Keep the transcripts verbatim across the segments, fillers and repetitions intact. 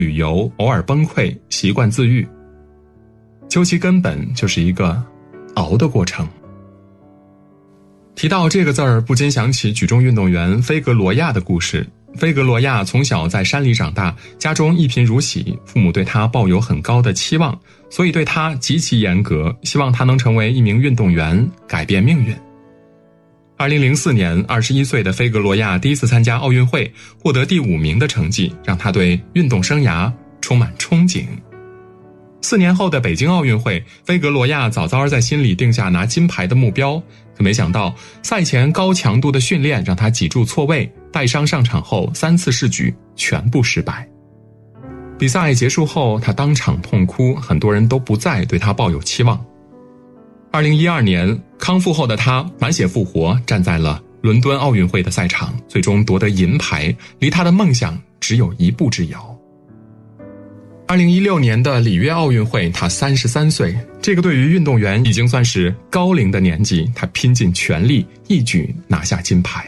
旅游，偶尔崩溃，习惯自愈。究其根本，就是一个熬的过程。提到这个字儿，不禁想起举重运动员菲格罗亚的故事。菲格罗亚从小在山里长大，家中一贫如洗，父母对他抱有很高的期望，所以对他极其严格，希望他能成为一名运动员，改变命运。二零零四年，二十一岁的菲格罗亚第一次参加奥运会，获得第五名的成绩，让他对运动生涯充满憧憬。四年后的北京奥运会，菲格罗亚早早在心里定下拿金牌的目标，可没想到赛前高强度的训练让他脊柱错位，带伤上场后三次试举全部失败。比赛结束后，他当场痛哭，很多人都不再对他抱有期望。二零一二年，康复后的他满血复活，站在了伦敦奥运会的赛场，最终夺得银牌，离他的梦想只有一步之遥。二零一六年的里约奥运会，他三十三岁，这个对于运动员已经算是高龄的年纪，他拼尽全力，一举拿下金牌。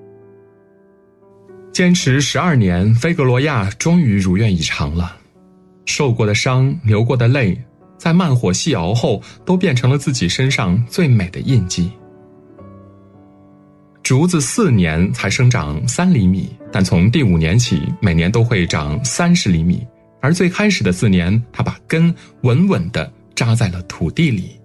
坚持十二年，菲格罗亚终于如愿以偿了。受过的伤，流过的泪，在慢火细熬后，都变成了自己身上最美的印记。竹子四年才生长三厘米，但从第五年起，每年都会长三十厘米。而最开始的四年，他把根稳稳地扎在了土地里。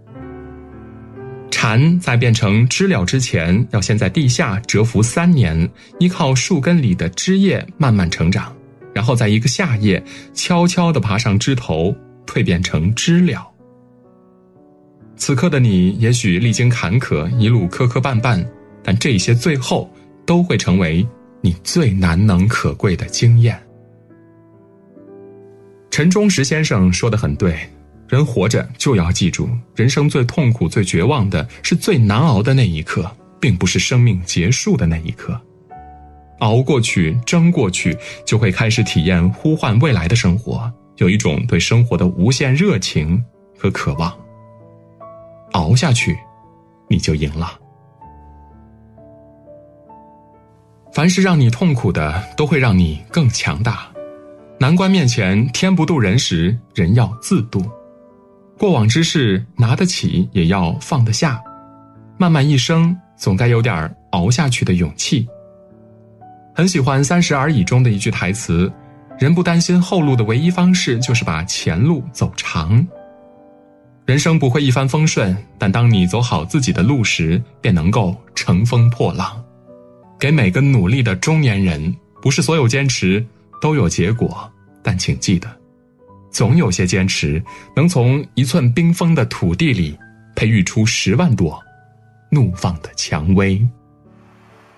蝉在变成知了之前，要先在地下蛰伏三年，依靠树根里的枝叶慢慢成长，然后在一个夏夜悄悄地爬上枝头，蜕变成知了。此刻的你也许历经坎坷，一路磕磕绊绊，但这些最后都会成为你最难能可贵的经验。陈忠实先生说得很对，人活着就要记住，人生最痛苦最绝望的是最难熬的那一刻，并不是生命结束的那一刻。熬过去，争过去，就会开始体验呼唤未来的生活，有一种对生活的无限热情和渴望。熬下去，你就赢了。凡是让你痛苦的，都会让你更强大。难关面前，天不渡人时，人要自渡。过往之事，拿得起也要放得下。漫漫一生，总该有点熬下去的勇气。很喜欢《三十而已》中的一句台词：人不担心后路的唯一方式，就是把前路走长。人生不会一帆风顺，但当你走好自己的路时，便能够乘风破浪。给每个努力的中年人，不是所有坚持都有结果，但请记得，总有些坚持能从一寸冰封的土地里培育出十万朵怒放的蔷薇。